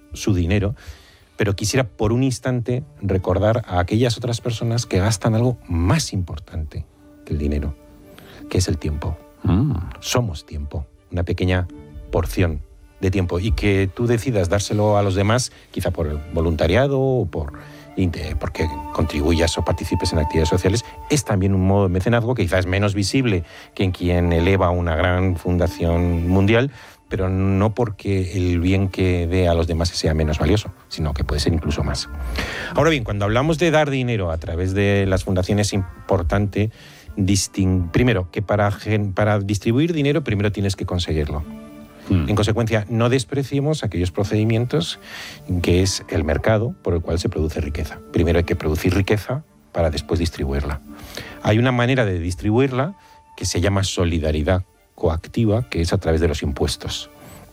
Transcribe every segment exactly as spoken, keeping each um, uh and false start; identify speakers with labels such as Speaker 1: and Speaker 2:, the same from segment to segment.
Speaker 1: su dinero, pero quisiera por un instante recordar a aquellas otras personas que gastan algo más importante que el dinero, que es el tiempo. Mm. Somos tiempo, una pequeña porción de tiempo, y que tú decidas dárselo a los demás, quizá por el voluntariado o por, porque contribuyas o participes en actividades sociales, es también un modo de mecenazgo que quizás es menos visible que en quien eleva una gran fundación mundial, pero no porque el bien que dé a los demás sea menos valioso, sino que puede ser incluso más. Ahora bien, cuando hablamos de dar dinero a través de las fundaciones, es importante distinguir, primero, que para, para distribuir dinero primero tienes que conseguirlo. Mm. En consecuencia, no despreciemos aquellos procedimientos que es el mercado por el cual se produce riqueza. Primero hay que producir riqueza para después distribuirla. Hay una manera de distribuirla que se llama solidaridad coactiva, que es a través de los impuestos,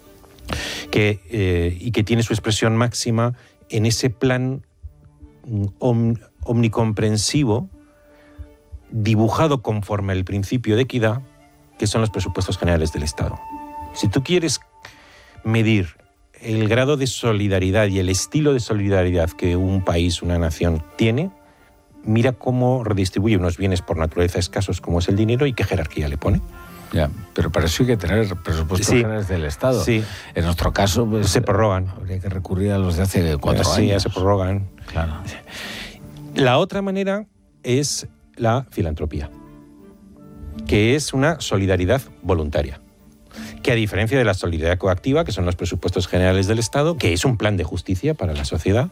Speaker 1: que, eh, y que tiene su expresión máxima en ese plan om, omnicomprensivo dibujado conforme al principio de equidad, que son los presupuestos generales del Estado. Si tú quieres medir el grado de solidaridad y el estilo de solidaridad que un país, una nación tiene, mira cómo redistribuye unos bienes por naturaleza escasos como es el dinero y qué jerarquía le pone.
Speaker 2: Ya, pero para eso hay que tener presupuestos
Speaker 1: sí,
Speaker 2: generales del Estado.
Speaker 1: Sí.
Speaker 2: En nuestro caso, pues,
Speaker 1: se prorrogan.
Speaker 2: Habría que recurrir a los de hace cuatro
Speaker 1: sí,
Speaker 2: años.
Speaker 1: Ya se prorrogan.
Speaker 2: Claro.
Speaker 1: La otra manera es la filantropía, que es una solidaridad voluntaria, que a diferencia de la solidaridad coactiva, que son los presupuestos generales del Estado, que es un plan de justicia para la sociedad,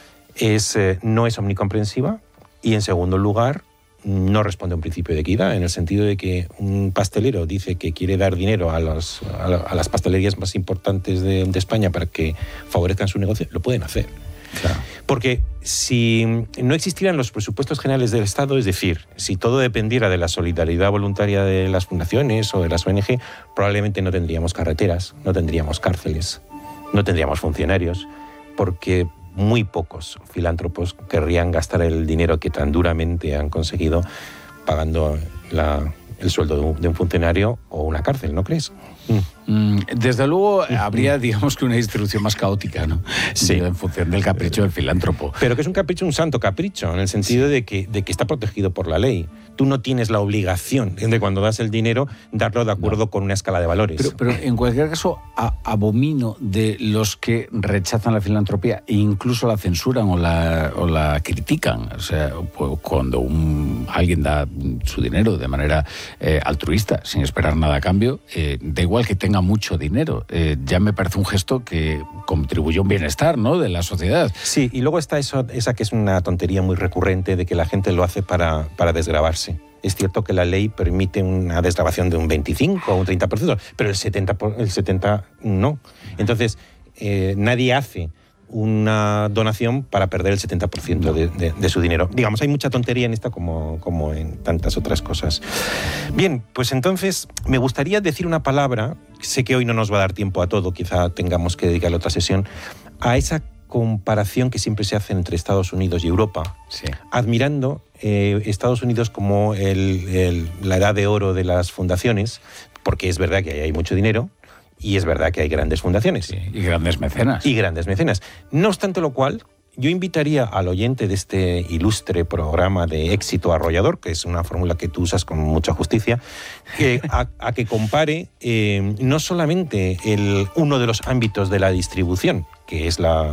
Speaker 1: es, eh, no es omnicomprensiva y, en segundo lugar, no responde a un principio de equidad, en el sentido de que un pastelero dice que quiere dar dinero a, los, a, la, a las pastelerías más importantes de, de España para que favorezcan su negocio, lo pueden hacer. Claro. Porque si no existieran los presupuestos generales del Estado, es decir, si todo dependiera de la solidaridad voluntaria de las fundaciones o de las O N Ge, probablemente no tendríamos carreteras, no tendríamos cárceles, no tendríamos funcionarios, porque muy pocos filántropos querrían gastar el dinero que tan duramente han conseguido pagando la, el sueldo de un, de un funcionario o una cárcel, ¿no crees?
Speaker 2: Mm. Desde luego habría, digamos, que una distribución más caótica, ¿no?
Speaker 1: Sí.
Speaker 2: En función del capricho del filántropo.
Speaker 1: Pero que es un capricho, un santo capricho, en el sentido sí. de, que, de que está protegido por la ley. Tú no tienes la obligación de, cuando das el dinero, darlo de acuerdo no. con una escala de valores.
Speaker 2: Pero, pero en cualquier caso, a, abomino de los que rechazan la filantropía e incluso la censuran o la, o la critican. O sea, cuando un, alguien da su dinero de manera eh, altruista, sin esperar nada a cambio, eh, da igual que tenga mucho dinero. Eh, ya me parece un gesto que contribuye a un bienestar, ¿no?, de la sociedad.
Speaker 1: Sí, y luego está eso, esa que es una tontería muy recurrente de que la gente lo hace para, para desgravarse. Es cierto que la ley permite una desgravación de un veinticinco o un treinta por ciento, pero el setenta por ciento, el setenta por ciento no. Entonces, eh, nadie hace una donación para perder el setenta por ciento de, de, de su dinero. Digamos, hay mucha tontería en esta como, como en tantas otras cosas. Bien, pues entonces me gustaría decir una palabra, sé que hoy no nos va a dar tiempo a todo, quizá tengamos que dedicarle otra sesión, a esa comparación que siempre se hace entre Estados Unidos y Europa, sí. admirando eh, Estados Unidos como el, el, la edad de oro de las fundaciones, porque es verdad que ahí hay mucho dinero, y es verdad que hay grandes fundaciones.
Speaker 2: Sí, y grandes mecenas.
Speaker 1: Y grandes mecenas. No obstante lo cual, yo invitaría al oyente de este ilustre programa de éxito arrollador, que es una fórmula que tú usas con mucha justicia, que a, a que compare eh, no solamente el, uno de los ámbitos de la distribución, que es la,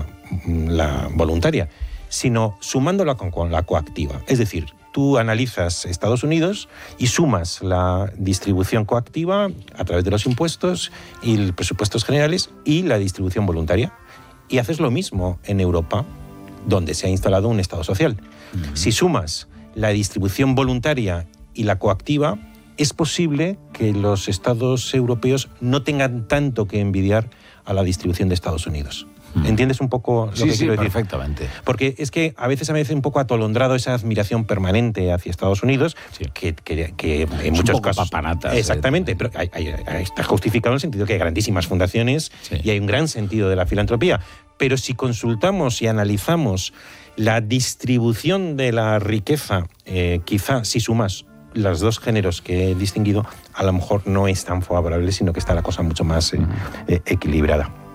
Speaker 1: la voluntaria, sino sumándola con, con la coactiva. Es decir, tú analizas Estados Unidos y sumas la distribución coactiva a través de los impuestos y los presupuestos generales y la distribución voluntaria. Y haces lo mismo en Europa, donde se ha instalado un Estado social. Uh-huh. Si sumas la distribución voluntaria y la coactiva, es posible que los Estados europeos no tengan tanto que envidiar a la distribución de Estados Unidos. ¿Entiendes un poco lo
Speaker 2: sí,
Speaker 1: que
Speaker 2: sí,
Speaker 1: quiero decir?
Speaker 2: Perfectamente.
Speaker 1: Porque es que a veces me hace un poco atolondrado esa admiración permanente hacia Estados Unidos, sí. que, que, que en
Speaker 2: es
Speaker 1: muchos
Speaker 2: un poco
Speaker 1: casos...
Speaker 2: papanatas.
Speaker 1: Exactamente,
Speaker 2: eh.
Speaker 1: pero hay, hay, hay, está justificado en el sentido que hay grandísimas fundaciones
Speaker 2: sí.
Speaker 1: y hay un gran sentido de la filantropía. Pero si consultamos y analizamos la distribución de la riqueza, eh, quizá si sumas los dos géneros que he distinguido, a lo mejor no es tan favorable, sino que está la cosa mucho más eh, eh, equilibrada.